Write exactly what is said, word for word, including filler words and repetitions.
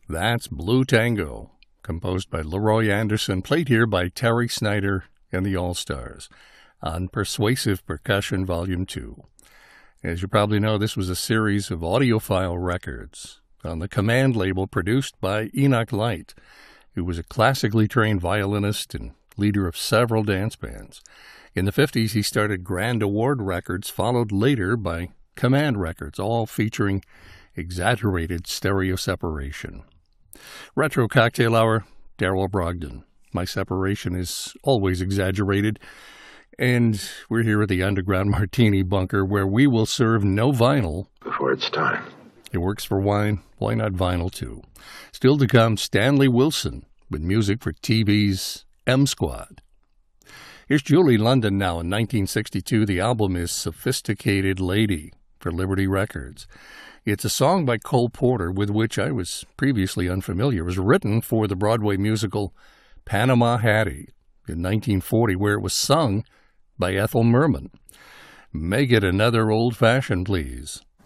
That's Blue Tango, composed by Leroy Anderson, played here by Terry Snyder and the All-Stars on Persuasive Percussion Volume two. As you probably know, this was a series of audiophile records on the Command label produced by Enoch Light, who was a classically trained violinist and leader of several dance bands. In the fifties, he started Grand Award Records, followed later by Command Records, all featuring exaggerated stereo separation. Retro Cocktail Hour, Darrell Brogdon. My separation is always exaggerated, and we're here at the Underground Martini Bunker, where we will serve no vinyl before it's time. It works for wine, why not vinyl too? Still to come, Stanley Wilson with music for T V's M Squad. Here's Julie London now in nineteen sixty-two. The album is Sophisticated Lady for Liberty Records. It's a song by Cole Porter with which I was previously unfamiliar. It was written for the Broadway musical Panama Hattie in nineteen forty, where it was sung by Ethel Merman. Make it another old-fashioned, please.